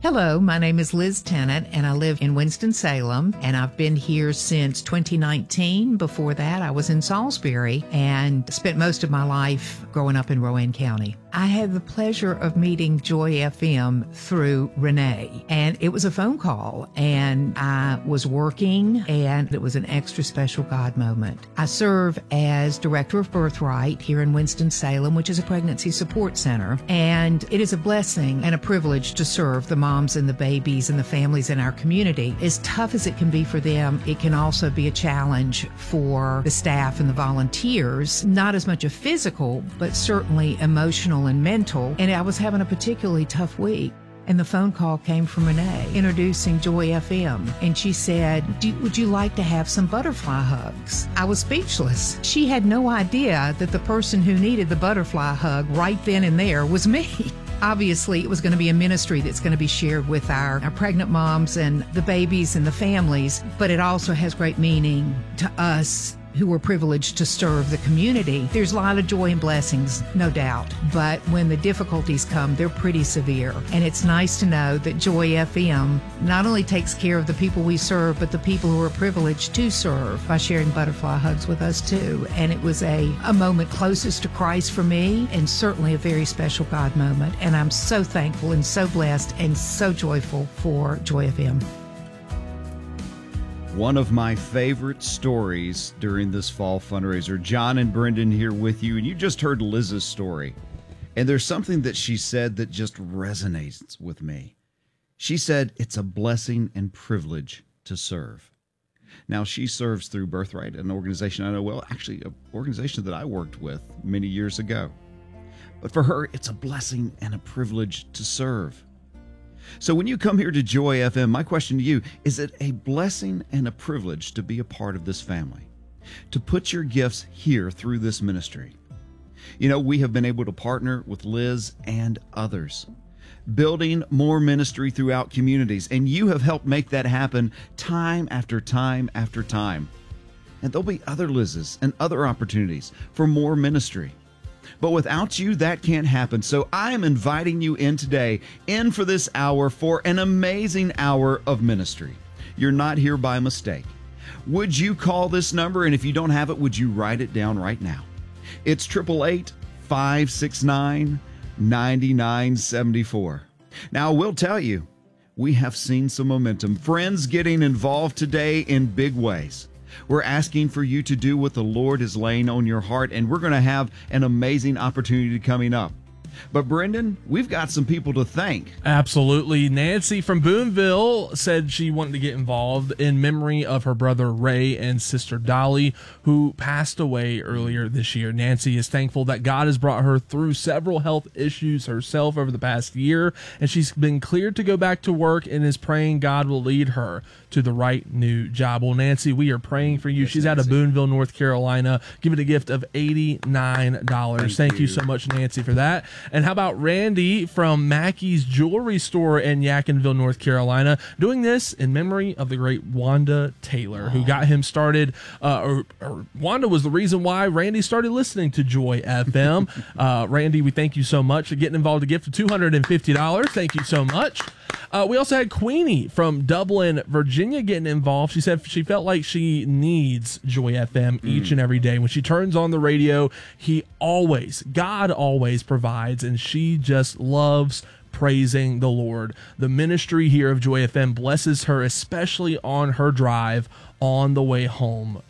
Hello, my name is Liz Tennant, and I live in Winston-Salem, and I've been here since 2019. Before that, I was in Salisbury and spent most of my life growing up in Rowan County. I had the pleasure of meeting Joy FM through Renee, and it was a phone call, and I was working, and it was an extra special God moment. I serve as Director of Birthright here in Winston-Salem, which is a pregnancy support center, and it is a blessing and a privilege to serve the moms and the babies and the families in our community. As tough as it can be for them, it can also be a challenge for the staff and the volunteers, not as much a physical, but certainly emotional and mental. And I was having a particularly tough week. And the phone call came from Renee introducing Joy FM. And she said, would you like to have some butterfly hugs? I was speechless. She had no idea that the person who needed the butterfly hug right then and there was me. Obviously, it was going to be a ministry that's going to be shared with our pregnant moms and the babies and the families, but it also has great meaning to us who were privileged to serve the community. There's a lot of joy and blessings, no doubt, but when the difficulties come, they're pretty severe. And it's nice to know that Joy FM not only takes care of the people we serve, but the people who are privileged to serve by sharing butterfly hugs with us too. And it was a moment closest to Christ for me, and certainly a very special God moment. And I'm so thankful and so blessed and so joyful for Joy FM. One of my favorite stories during this fall fundraiser. John and Brendan here with you, and you just heard Liz's story. And there's something that she said that just resonates with me. She said, it's a blessing and privilege to serve. Now, she serves through Birthright, an organization I know well, actually an organization that I worked with many years ago. But for her, it's a blessing and a privilege to serve. So when you come here to Joy FM, my question to you, is it a blessing and a privilege to be a part of this family, to put your gifts here through this ministry? You know, we have been able to partner with Liz and others, building more ministry throughout communities, and you have helped make that happen time after time after time. And there'll be other Liz's and other opportunities for more ministry. But without you, that can't happen. So I am inviting you in today, in for this hour, for an amazing hour of ministry. You're not here by mistake. Would you call this number? And if you don't have it, would you write it down right now? It's 888-569-9974. Now, I will tell you, we have seen some momentum. Friends getting involved today in big ways. We're asking for you to do what the Lord is laying on your heart, and we're going to have an amazing opportunity coming up. But Brendan, we've got some people to thank. Absolutely. Nancy from Boonville said she wanted to get involved in memory of her brother Ray and sister Dolly, who passed away earlier this year. Nancy is thankful that God has brought her through several health issues herself over the past year, and she's been cleared to go back to work and is praying God will lead her to the right new job. Well, Nancy, we are praying for you. Yes, she's out of Boonville, North Carolina. Give it a gift of $89. Thank you so much, Nancy, for that. And how about Randy from Mackey's Jewelry Store in Yadkinville, North Carolina, doing this in memory of the great Wanda Taylor, who got him started, or Wanda was the reason why Randy started listening to Joy FM. Randy, we thank you so much for getting involved. A gift of $250. Thank you so much. We also had Queenie from Dublin, Virginia, getting involved. She said she felt like she needs Joy FM each and every day. When she turns on the radio, God always provides, and she just loves praising the Lord. The ministry here of Joy FM blesses her, especially on her drive on the way home